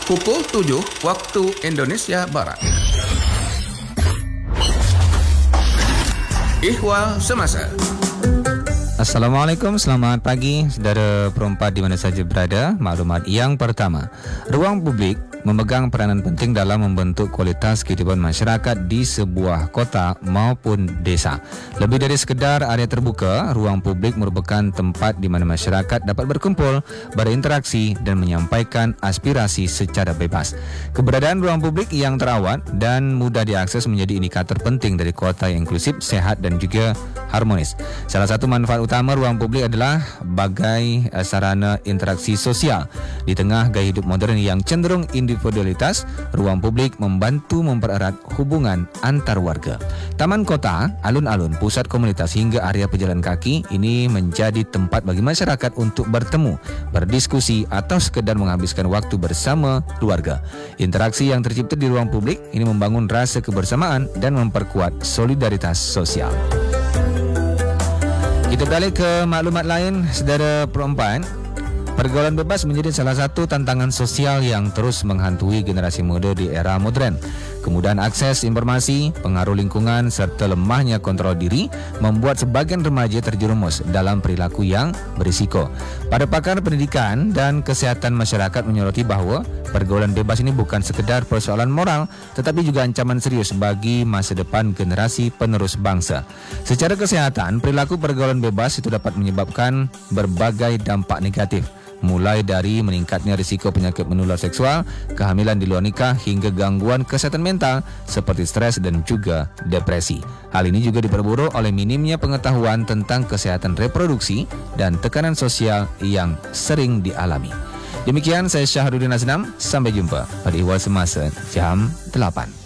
pukul 7 waktu Indonesia Barat. Ihwal Semasa. Assalamualaikum, selamat pagi saudara perempat di mana saja berada. Maklumat yang pertama, ruang publik memegang peranan penting dalam membentuk kualitas kehidupan masyarakat di sebuah kota maupun desa. Lebih dari sekedar area terbuka, ruang publik merupakan tempat di mana masyarakat dapat berkumpul, berinteraksi dan menyampaikan aspirasi secara bebas. Keberadaan ruang publik yang terawat dan mudah diakses menjadi indikator penting dari kota yang inklusif, sehat dan juga harmonis. Salah satu manfaat utama ruang publik adalah bagai sarana interaksi sosial. Di tengah gaya hidup modern yang cenderung individualitas, ruang publik membantu mempererat hubungan antar warga. Taman kota, alun-alun, pusat komunitas hingga area pejalan kaki ini menjadi tempat bagi masyarakat untuk bertemu, berdiskusi atau sekedar menghabiskan waktu bersama keluarga. Interaksi yang tercipta di ruang publik ini membangun rasa kebersamaan dan memperkuat solidaritas sosial. Kita beralih ke maklumat lain, saudara perempuan. Pergaulan bebas menjadi salah satu tantangan sosial yang terus menghantui generasi muda di era moden. Kemudahan akses informasi, pengaruh lingkungan serta lemahnya kontrol diri membuat sebagian remaja terjerumus dalam perilaku yang berisiko. Para pakar pendidikan dan kesehatan masyarakat menyoroti bahawa pergaulan bebas ini bukan sekedar persoalan moral, tetapi juga ancaman serius bagi masa depan generasi penerus bangsa. Secara kesehatan, perilaku pergaulan bebas itu dapat menyebabkan berbagai dampak negatif, mulai dari meningkatnya risiko penyakit menular seksual, kehamilan di luar nikah hingga gangguan kesehatan mental seperti stres dan juga depresi. Hal ini juga diperburuk oleh minimnya pengetahuan tentang kesehatan reproduksi dan tekanan sosial yang sering dialami. Demikian saya Syahrudin Asnam, sampai jumpa pada Ihwal Semasa jam 8.